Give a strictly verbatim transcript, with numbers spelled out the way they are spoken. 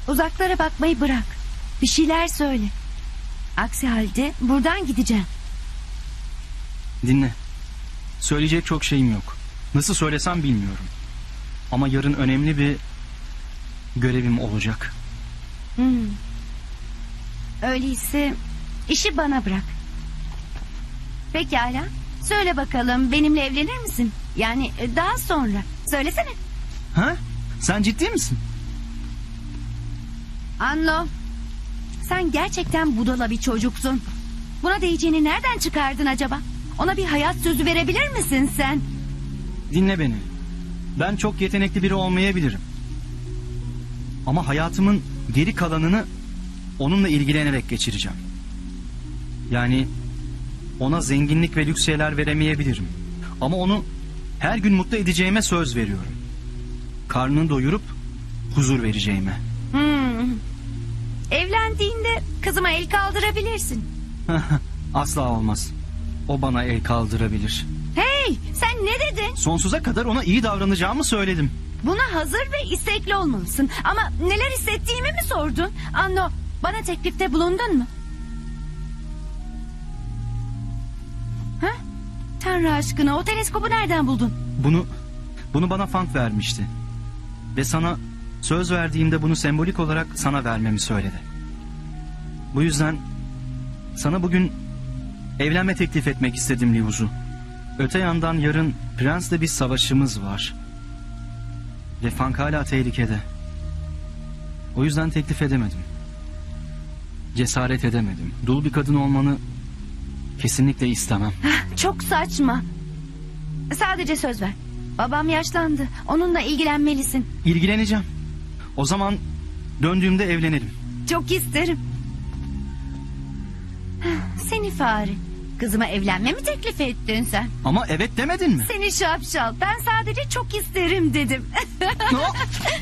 Uzaklara bakmayı bırak. Bir şeyler söyle. Aksi halde buradan gideceğim. Dinle. Söyleyecek çok şeyim yok. Nasıl söylesem bilmiyorum. Ama yarın önemli bir görevim olacak. Hmm. Öyleyse işi bana bırak. Pekala. Söyle bakalım, benimle evlenir misin? Yani daha sonra. Söylesene. Ha? Sen ciddi misin? Anlo. Sen gerçekten budala bir çocuksun. Buna değeceğini nereden çıkardın acaba? Ona bir hayat sözü verebilir misin sen? Dinle beni. Ben çok yetenekli biri olmayabilirim. Ama hayatımın geri kalanını onunla ilgilenerek geçireceğim. Yani ona zenginlik ve lüks şeyler veremeyebilirim. Ama onu her gün mutlu edeceğime söz veriyorum. Karnını doyurup huzur vereceğime. Hmm. Evlendiğinde kızıma el kaldırabilirsin. Asla olmaz. O bana el kaldırabilir. Hey, sen ne dedin? Sonsuza kadar ona iyi davranacağımı söyledim. Buna hazır ve istekli olmalısın. Ama neler hissettiğimi mi sordun? Anno, bana teklifte bulundun mu? Ha? Tanrı aşkına, o teleskobu nereden buldun? Bunu bunu bana Funk vermişti. Ve sana söz verdiğimde bunu sembolik olarak sana vermemi söyledi. Bu yüzden sana bugün evlenme teklif etmek istedim Liuzu. Öte yandan yarın Prens'le bir savaşımız var. Ve Funk hala tehlikede. O yüzden teklif edemedim. Cesaret edemedim. Dul bir kadın olmanı kesinlikle istemem. Çok saçma. Sadece söz ver. Babam yaşlandı. Onunla ilgilenmelisin. İlgileneceğim. O zaman döndüğümde evlenelim. Çok isterim. Seni fare. Kızıma evlenme mi teklif ettin sen? Ama evet demedin mi? Seni şapşal. Ben sadece çok isterim dedim. No.